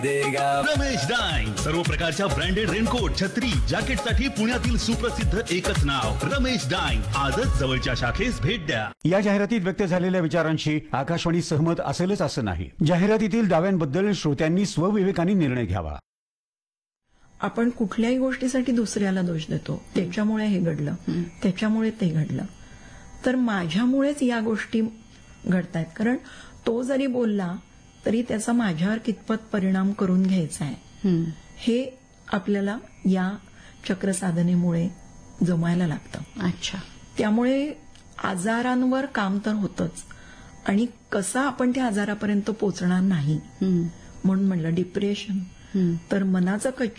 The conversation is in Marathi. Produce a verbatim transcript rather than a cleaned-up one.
रमेश डाईंग, सर्व प्रकारच्या ब्रँडेड रेनकोट, छत्री, जॅकेट साठी पुण्यातील सुप्रसिद्ध एकच नाव रमेश डाईंग. आजच जवळच्या शाखेस भेट द्या. या जाहिरातीत व्यक्त झालेल्या विचारांशी आकाशवाणी सहमत असेलच असं नाही. जाहिरातीतील दाव्यांबद्दल श्रोत्यांनी स्वविवेकाने निर्णय घ्यावा. आपण कुठल्याही गोष्टीसाठी दुसऱ्याला दोष देतो. त्याच्यामुळे हे घडलं, त्याच्यामुळे ते घडलं. तर माझ्यामुळेच या गोष्टी घडतायत. कारण तो जरी बोलला तरी त्याचा माझ्यावर कितपत परिणाम करून घ्यायचा आहे हे आपल्याला या चक्रसाधनेमुळे जमायला लागतं. अच्छा. त्यामुळे आजारांवर काम तर होतच, आणि कसं आपण त्या आजारापर्यंत पोचणार नाही म्हणून म्हणलं डिप्रेशन तर मनाचा